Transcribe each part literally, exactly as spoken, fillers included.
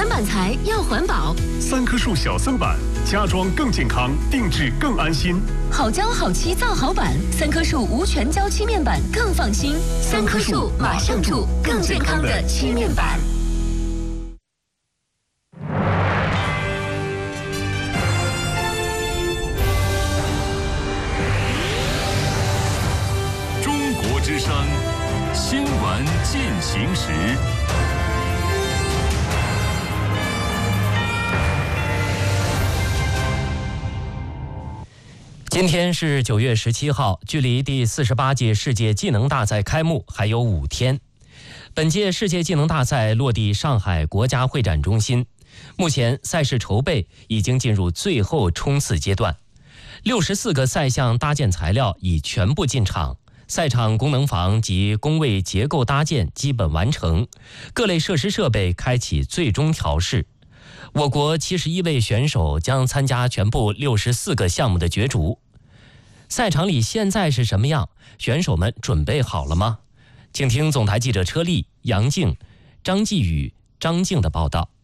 选板材要环保， 三棵树小森板，家装更健康，定制更安心。 好胶好漆造好板，三棵树无全胶漆面板更放心。三棵树马上住更健康的漆面板。 中国之声新闻进行时。 今天是九月十七号，距离第四十八届世界技能大赛开幕还有五天。本届世界技能大赛落地上海国家会展中心，目前赛事筹备已经进入最后冲刺阶段。六十四个赛项搭建材料已全部进场，赛场功能房及工位结构搭建基本完成，各类设施设备开启最终调试。我国七十一位选手将参加全部六十四个项目的角逐。赛场里现在是什么样？选手们准备好了吗？请听总台记者车丽、杨静、张继宇、张静的报道。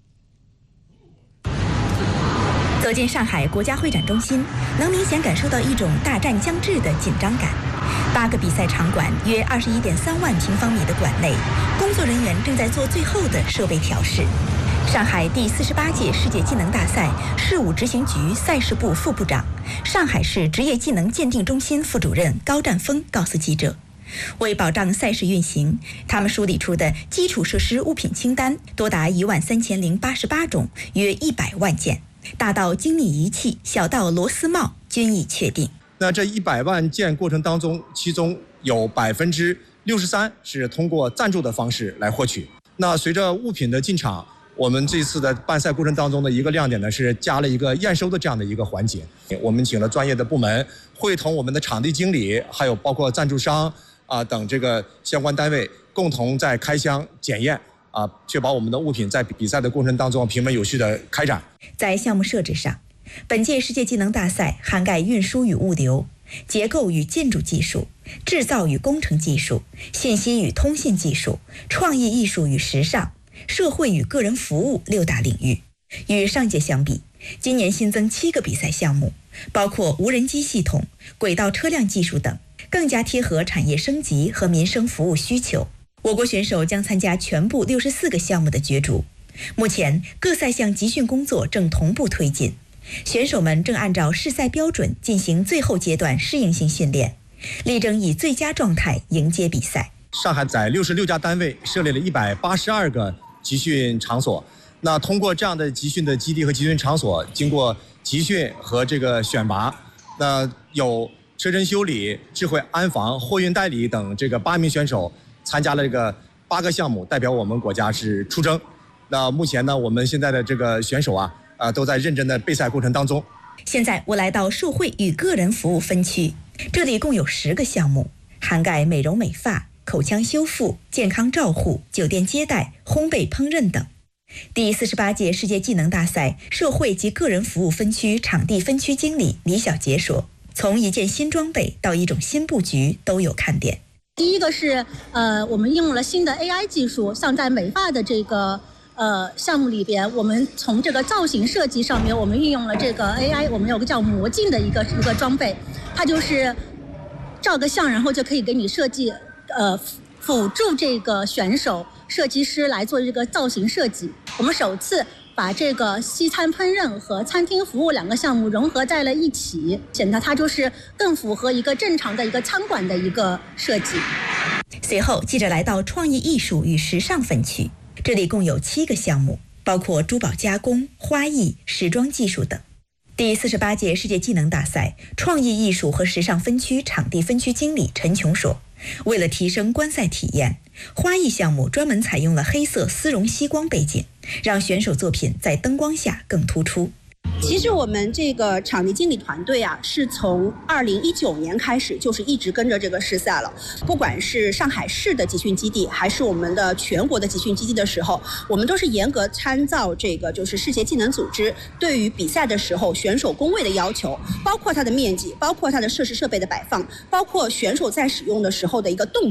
走进上海国家会展中心，能明显感受到一种大战将至的紧张感。八个比赛场馆，约二十一点三万平方米的馆内，工作人员正在做最后的设备调试。上海第四十八届世界技能大赛事务执行局赛事部副部长、上海市职业技能鉴定中心副主任高占峰告诉记者，为保障赛事运行，他们梳理出的基础设施物品清单多达一万三千零八十八种，约一百万件，大到精密仪器，小到螺丝帽，均已确定。 那这一百万件过程当中，其中有百分之六十三是通过赞助的方式来获取。那随着物品的进场，我们这次的办赛过程当中的一个亮点呢，是加了一个验收的这样的一个环节。我们请了专业的部门，会同我们的场地经理，还有包括赞助商啊等这个相关单位，共同在开箱检验啊，确保我们的物品在比赛的过程当中平稳有序的开展。 在项目设置上，本届世界技能大赛涵盖运输与物流、结构与建筑技术、制造与工程技术、信息与通信技术、创意艺术与时尚、社会与个人服务六大领域。与上届相比，今年新增七个比赛项目，包括无人机系统、轨道车辆技术等，更加贴合产业升级和民生服务需求。我国选手将参加全部六十四个项目的角逐。目前各赛项集训工作正同步推进，选手们正按照试赛标准进行最后阶段适应性训练，力争以最佳状态迎接比赛。 上海在六十六家单位设立了一百八十二个集训场所，那通过这样的集训的基地和集训场所，经过集训和这个选拔，那有车身修理、智慧安防、货运代理等这个八名选手参加了这个八个项目，代表我们国家是出征。那目前呢，我们现在的这个选手啊，啊都在认真的备赛过程当中。 现在我来到社会与个人服务分区，这里共有十个项目，涵盖美容美发、口腔修复、健康照护、酒店接待、烘焙烹饪等。第四十八届世界技能大赛社会及个人服务分区场地分区经理李小杰说，从一件新装备到一种新布局都有看点。 第一个是呃，我们应用了新的 A I 技术，像在美发的这个呃项目里边，我们从这个造型设计上面，我们运用了这个 A I， 我们有个叫魔镜的一个一个装备，它就是照个相，然后就可以给你设计呃辅助这个选手设计师来做这个造型设计。我们首次把这个西餐烹饪和餐厅服务两个项目融合在了一起，显得它就是更符合一个正常的一个餐馆的一个设计。 随后记者来到创意艺术与时尚分区，这里共有七个项目，包括珠宝加工、花艺、时装技术等。第四十八届世界技能大赛创意艺术和时尚分区场地分区经理陈琼说，为了提升观赛体验，花艺项目专门采用了黑色丝绒吸光背景，让选手作品在灯光下更突出。 其实我们这个场地经理团队啊，是从二零一九年开始就是一直跟着这个试赛了。不管是上海市的集训基地，还是我们的全国的集训基地的时候，我们都是严格参照这个就是世界技能组织对于比赛的时候选手工位的要求，包括它的面积，包括它的设施设备的摆放，包括选手在使用的时候的一个动线。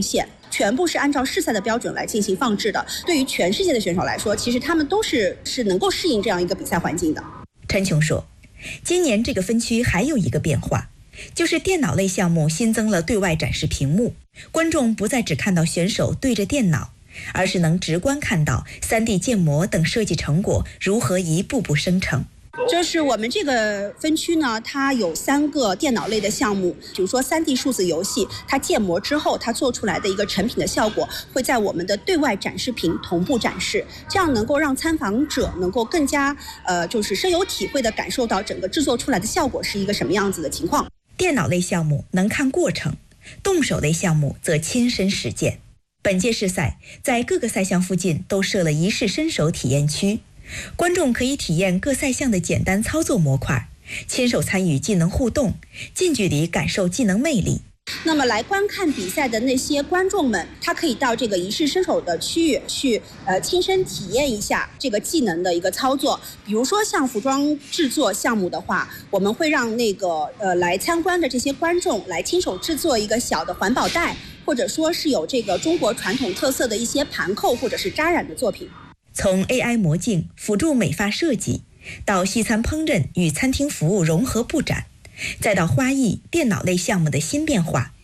全部是按照世赛的标准来进行放置的。对于全世界的选手来说，其实他们都是是能够适应这样一个比赛环境的。 陈琼说，今年这个分区还有一个变化，就是电脑类项目新增了对外展示屏幕，观众不再只看到选手对着电脑，而是能直观看到 三 D 建模等设计成果如何一步步生成。 就是我们这个分区呢，它有三个电脑类的项目，比如说 三 D 数字游戏，它建模之后它做出来的一个成品的效果会在我们的对外展示屏同步展示，这样能够让参访者能够更加呃就是深有体会地感受到整个制作出来的效果是一个什么样子的情况。 电脑类项目能看过程，动手类项目则亲身实践。本届世赛在各个赛项附近都设了一试身手体验区，观众可以体验各赛项的简单操作模块，亲手参与技能互动，近距离感受技能魅力。 那么来观看比赛的那些观众们，他可以到这个一试身手的区域去呃亲身体验一下这个技能的一个操作。比如说像服装制作项目的话，我们会让那个呃来参观的这些观众来亲手制作一个小的环保袋，或者说是有这个中国传统特色的一些盘扣或者是扎染的作品。 从 A I 魔镜辅助美发设计，到西餐烹饪与餐厅服务融合布展，再到花艺电脑类项目的新变化，